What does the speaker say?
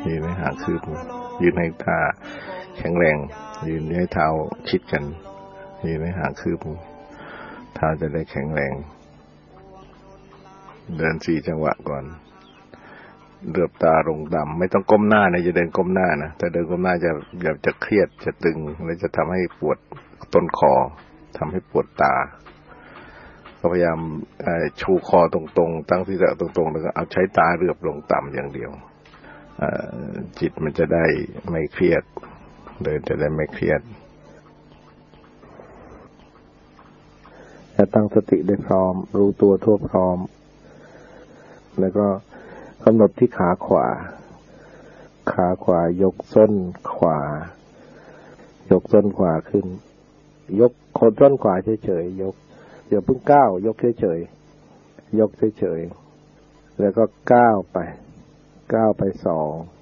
ยืนให้หางคืบยืนให้ท่าแข็งแรงยืนให้เท้าชิดกันยืนให้หางคืบเท้าจะได้แข็งแรงเดิน4จังหวะก่อนเหลือบตาลงต่ำไม่ต้องก้มหน้านะจะเดินก้มหน้านะแต่เดินก้มหน้าจะเครียดจะตึงและจะทำให้ปวดต้นคอทำให้ปวดตาก็พยายามชูคอตรงๆตั้งศีรษะตรงๆแล้วก็เอาใช้ตาเหลือบลงต่ำอย่างเดียวจิตมันจะได้ไม่เครียดเดินจะได้ไม่เครียดและตั้งสติได้พร้อมรู้ตัวทั่วพร้อมแล้วก็กำหนดที่ขาขวายกส้นขวายกส้นขวาขึ้นยกโคนส้นขวาเฉยๆยกเดี๋ยวเพิ่งก้าวยกเฉยๆยกเฉยๆแล้วก็ก้าวไป2